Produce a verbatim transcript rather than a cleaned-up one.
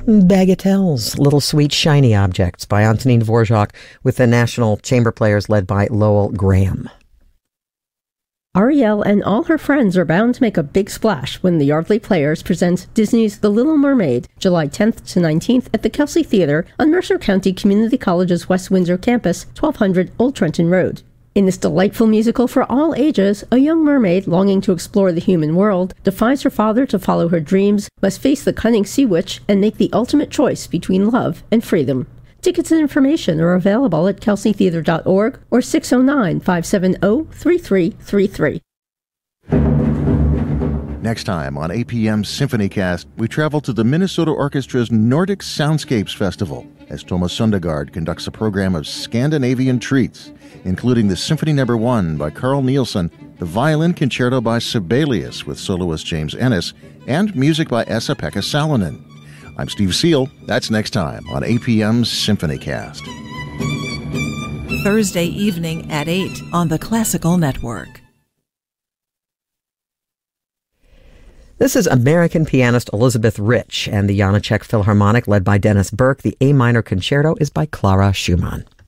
Bagatelles, Little Sweet Shiny Objects by Antonin Dvorak with the National Chamber Players led by Lowell Graham. Ariel and all her friends are bound to make a big splash when the Yardley Players present Disney's The Little Mermaid, July tenth to nineteenth at the Kelsey Theater on Mercer County Community College's West Windsor campus, twelve hundred Old Trenton Road. In this delightful musical for all ages, a young mermaid longing to explore the human world defies her father to follow her dreams, must face the cunning sea witch, and make the ultimate choice between love and freedom. Tickets and information are available at kelsey theater dot org or six oh nine, five seven oh, three three three three. Next time on A P M's SymphonyCast, we travel to the Minnesota Orchestra's Nordic Soundscapes Festival as Thomas Sundergaard conducts a program of Scandinavian treats, including the Symphony Number One by Carl Nielsen, the Violin Concerto by Sibelius with soloist James Ennis, and music by Esa-Pekka Salonen. I'm Steve Seal. That's next time on A P M's SymphonyCast. Thursday evening at eight on the Classical Network. This is American pianist Elizabeth Rich and the Janacek Philharmonic led by Dennis Burke. The A minor concerto is by Clara Schumann.